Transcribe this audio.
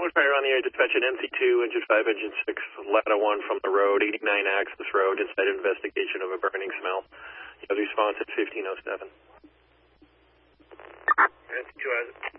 Tower Fire on the air, dispatch at MC2, engine 5, engine 6, ladder 1 from the road, 89 Access Road, inside investigation of a burning smell. You have the response at 1507. MC2 has it.